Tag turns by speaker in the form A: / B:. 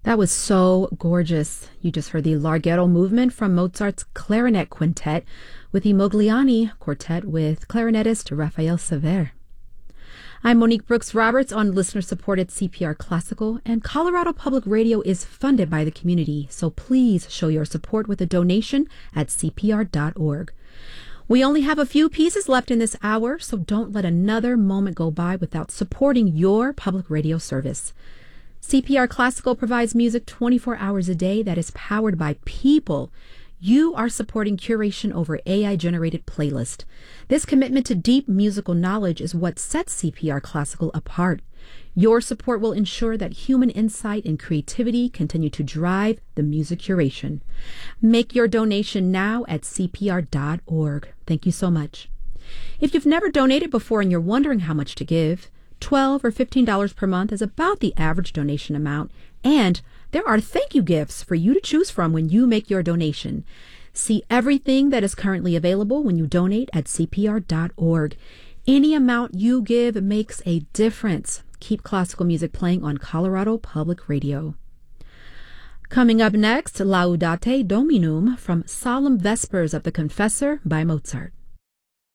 A: That was so gorgeous. You just heard the Larghetto movement from Mozart's Clarinet Quintet with the Mogliani Quartet with clarinetist Raphael Sever. I'm Monique Brooks Roberts on listener-supported CPR Classical, and Colorado Public Radio is funded by the community, so please show your support with a donation at cpr.org. We only have a few pieces left in this hour, so don't let another moment go by without supporting your public radio service. CPR Classical provides music 24 hours a day that is powered by people. You are supporting curation over AI-generated playlist. This commitment to deep musical knowledge is what sets CPR Classical apart. Your support will ensure that human insight and creativity continue to drive the music curation. Make your donation now at cpr.org. Thank you so much. If you've never donated before and you're wondering how much to give, $12 or $15 per month is about the average donation amount, and there are thank you gifts for you to choose from when you make your donation. See everything that is currently available when you donate at cpr.org. Any amount you give makes a difference. Keep classical music playing on Colorado Public Radio. Coming up next, Laudate Dominum from Solemn Vespers of the Confessor by Mozart.